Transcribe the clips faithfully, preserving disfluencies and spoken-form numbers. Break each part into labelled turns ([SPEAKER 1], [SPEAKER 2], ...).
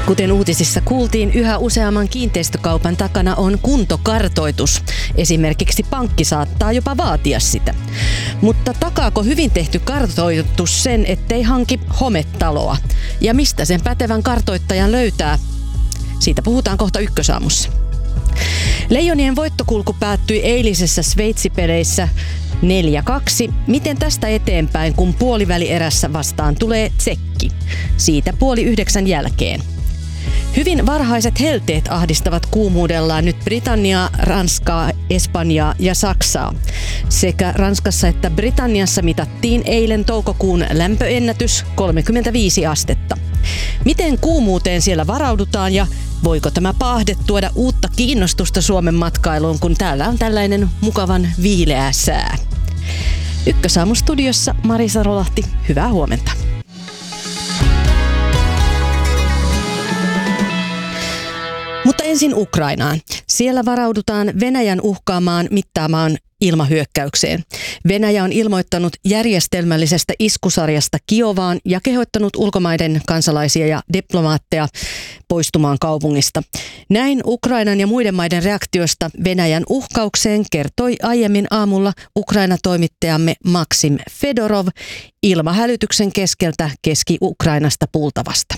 [SPEAKER 1] Kuten uutisissa kuultiin, yhä useamman kiinteistökaupan takana on kuntokartoitus. Esimerkiksi pankki saattaa jopa vaatia sitä. Mutta takaako hyvin tehty kartoitus sen, ettei hanki hometaloa? Ja mistä sen pätevän kartoittajan löytää? Siitä puhutaan kohta Ykkösaamussa. Leijonien voittokulku päättyi eilisessä Sveitsi-peleissä neljä kaksi. Miten tästä eteenpäin, kun puolivälierässä vastaan tulee tsekki? Siitä puoli yhdeksän jälkeen. Hyvin varhaiset helteet ahdistavat kuumuudellaan nyt Britanniaa, Ranskaa, Espanjaa ja Saksaa. Sekä Ranskassa että Britanniassa mitattiin eilen toukokuun lämpöennätys kolmekymmentäviisi astetta. Miten kuumuuteen siellä varaudutaan ja voiko tämä paahde tuoda uutta kiinnostusta Suomen matkailuun, kun täällä on tällainen mukavan viileä sää? Ykkösaamun studiossa Marisa Rolahti, hyvää huomenta. Mutta ensin Ukrainaan. Siellä varaudutaan Venäjän uhkaamaan mittaamaan ilmahyökkäykseen. Venäjä on ilmoittanut järjestelmällisestä iskusarjasta Kiovaan ja kehottanut ulkomaiden kansalaisia ja diplomaatteja poistumaan kaupungista. Näin Ukrainan ja muiden maiden reaktiosta Venäjän uhkaukseen kertoi aiemmin aamulla Ukraina-toimittajamme Maksim Fedorov ilmahälytyksen keskeltä Keski-Ukrainasta Pultavasta.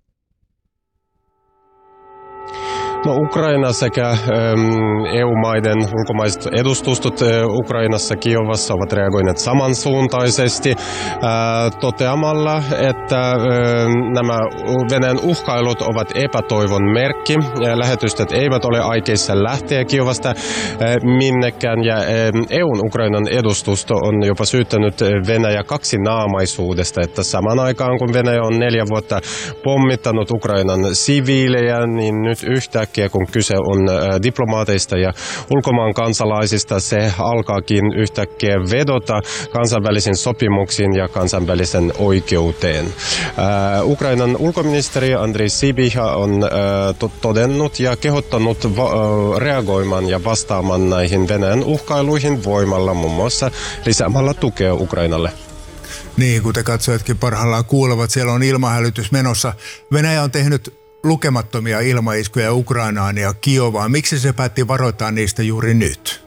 [SPEAKER 2] No, Ukraina sekä ähm, E U-maiden ulkomaiset edustustot äh, Ukrainassa Kiovassa ovat reagoineet samansuuntaisesti äh, toteamalla, että äh, nämä Venäjän uhkailut ovat epätoivon merkki. Ja lähetystöt eivät ole aikeissa lähteä Kiovasta äh, minnekään ja äh, E U:n Ukrainan edustusto on jopa syyttänyt Venäjä kaksinaamaisuudesta, että saman aikaan kun Venäjä on neljä vuotta pommittanut Ukrainan siviilejä, niin nyt yhtäkkiä kun kyse on diplomaateista ja ulkomaan kansalaisista, se alkaakin yhtäkkiä vedota kansainvälisiin sopimuksiin ja kansainvälisen oikeuteen. Äh, Ukrainan ulkoministeri Andrii Sybiha on äh, todennut ja kehottanut va- äh, reagoimaan ja vastaamaan näihin Venäjän uhkailuihin voimalla, muun muassa lisäämällä tukea Ukrainalle.
[SPEAKER 3] Niin, kuten katsojatkin parhaillaan kuulevat, siellä on ilmahälytys menossa. Venäjä on tehnyt lukemattomia ilmaiskuja Ukrainaan ja Kiovaan. Miksi se päätti varoittaa niistä juuri nyt?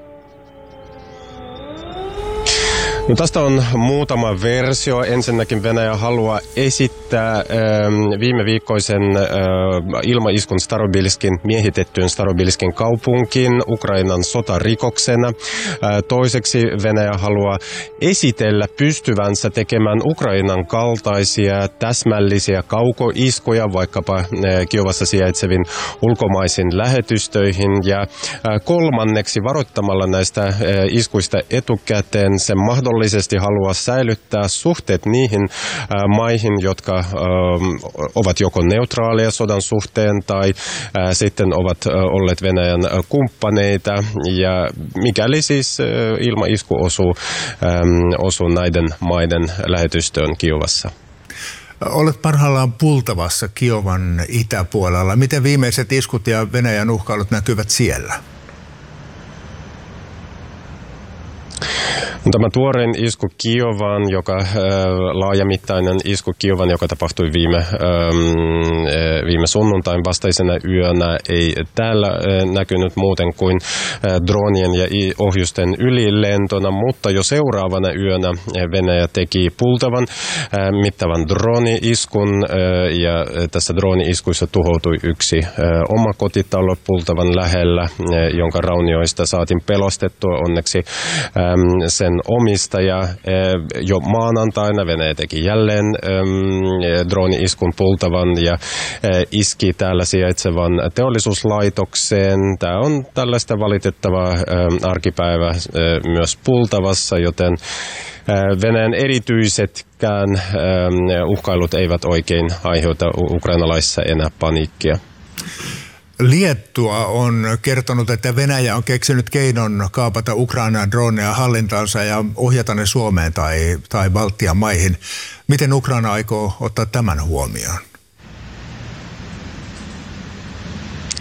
[SPEAKER 2] No, tästä on muutama versio. Ensinnäkin Venäjä haluaa esittää äh, viime viikkoisen äh, ilmaiskun Starobilskin, miehitettyyn Starobilskin kaupunkiin Ukrainan sotarikoksena. Äh, toiseksi Venäjä haluaa esitellä pystyvänsä tekemään Ukrainan kaltaisia täsmällisiä kaukoiskuja vaikkapa äh, Kiovassa sijaitsevin ulkomaisiin lähetystöihin. Ja äh, kolmanneksi varoittamalla näistä äh, iskuista etukäteen se mahdollisesti Mahdollisesti haluaa säilyttää suhteet niihin äh, maihin, jotka äh, ovat joko neutraaleja sodan suhteen tai äh, sitten ovat äh, olleet Venäjän äh, kumppaneita. Ja mikäli siis äh, ilmaisku osuu, ähm, osuu näiden maiden lähetystöön Kiovassa.
[SPEAKER 3] Olet parhaillaan Pultavassa Kiovan itäpuolella. Miten viimeiset iskut ja Venäjän uhkailut näkyvät siellä?
[SPEAKER 2] Tämä tuorein isku Kiovaan, joka äh, laajamittainen isku Kiovaan, joka tapahtui viime, ähm, viime sunnuntain vastaisena yönä, ei täällä äh, näkynyt muuten kuin äh, dronien ja ohjusten ylilentona, mutta jo seuraavana yönä Venäjä teki Pultavan äh, mittavan droni-iskun äh, ja tässä droni-iskuissa tuhoutui yksi äh, oma kotitalo Pultavan lähellä, äh, jonka raunioista saatiin pelostettua onneksi ähm, sen omistaja. Jo maanantaina Venäjä teki jälleen ähm, droni-iskun Pultavan ja äh, iski täällä sijaitsevan teollisuuslaitokseen. Tämä on tällaista valitettavaa äh, arkipäivää äh, myös Pultavassa, joten äh, Venäjän erityisetkään äh, uhkailut eivät oikein aiheuta ukrainalaisissa enää paniikkia.
[SPEAKER 3] Liettua on kertonut, että Venäjä on keksinyt keinon kaapata Ukrainan droneja hallintaansa ja ohjata ne Suomeen tai, tai Baltian maihin. Miten Ukraina aikoo ottaa tämän huomioon?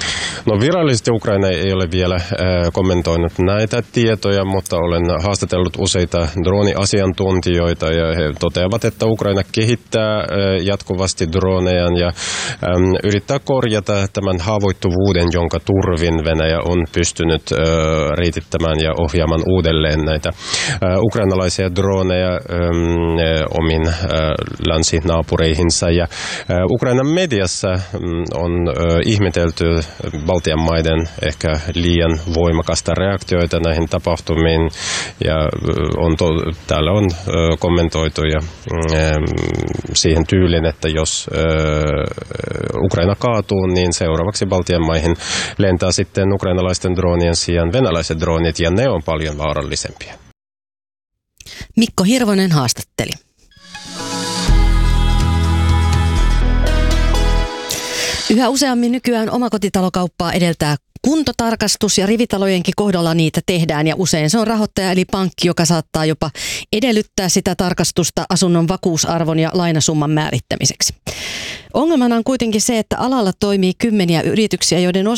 [SPEAKER 2] No virallisesti Ukraina ei ole vielä äh, kommentoinut näitä tietoja, mutta olen haastatellut useita drooniasiantuntijoita ja he toteavat, että Ukraina kehittää äh, jatkuvasti droneja ja ähm, yrittää korjata tämän haavoittuvuuden, jonka turvin Venäjä on pystynyt äh, riitittämään ja ohjaamaan uudelleen näitä äh, ukrainalaisia droneja ähm, omin äh, länsinaapureihinsa. Ja äh, Ukrainan mediassa mm, on äh, ihmetelty Baltian maiden ehkä liian voimakasta reaktioita näihin tapahtumiin ja on to, täällä on äh, kommentoitu ja äh, siihen tyylin, että jos äh, Ukraina kaatuu, niin seuraavaksi Baltian maihin lentää sitten ukrainalaisten droonien sijaan venäläiset droonit ja ne on paljon vaarallisempia.
[SPEAKER 1] Mikko Hirvonen haastatteli. Yhä useammin nykyään omakotitalokauppaa edeltää kuntotarkastus ja rivitalojenkin kohdalla niitä tehdään ja usein se on rahoittaja eli pankki, joka saattaa jopa edellyttää sitä tarkastusta asunnon vakuusarvon ja lainasumman määrittämiseksi. Ongelmana on kuitenkin se, että alalla toimii kymmeniä yrityksiä, joiden